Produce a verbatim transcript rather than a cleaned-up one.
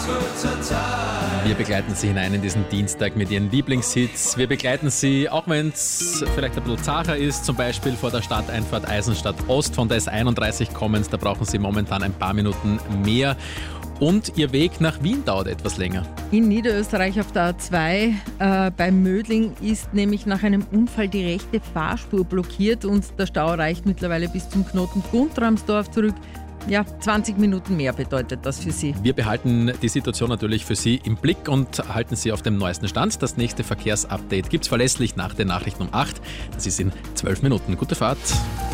Wir begleiten Sie hinein in diesen Dienstag mit Ihren Lieblingshits. Wir begleiten Sie, auch wenn es vielleicht ein bisschen zacher ist, zum Beispiel vor der Stadteinfahrt Eisenstadt Ost von der S einunddreißig kommend. Da brauchen Sie momentan ein paar Minuten mehr. Und Ihr Weg nach Wien dauert etwas länger. In Niederösterreich auf der A zwei äh, bei Mödling ist nämlich nach einem Unfall die rechte Fahrspur blockiert und der Stau reicht mittlerweile bis zum Knoten Guntramsdorf zurück. Ja, zwanzig Minuten mehr bedeutet das für Sie. Wir behalten die Situation natürlich für Sie im Blick und halten Sie auf dem neuesten Stand. Das nächste Verkehrsupdate gibt es verlässlich nach den Nachrichten um acht. Das ist in zwölf Minuten. Gute Fahrt.